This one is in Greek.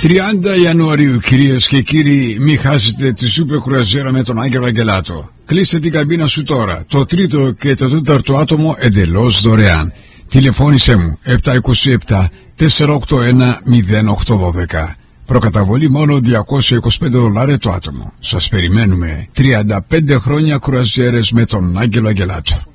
30 Ιανουαρίου, κυρίες και κύριοι, μη χάσετε τη σούπερ κρουαζιέρα με τον Άγγελο Αγγελάτο. Κλείστε την καμπίνα σου τώρα. Το τρίτο και το τέταρτο άτομο εντελώς δωρεάν. Τηλεφώνησέ μου 727 481 0812. Προκαταβολή μόνο $225 το άτομο. Σας περιμένουμε. 35 χρόνια κρουαζιέρες με τον Άγγελο Αγγελάτο.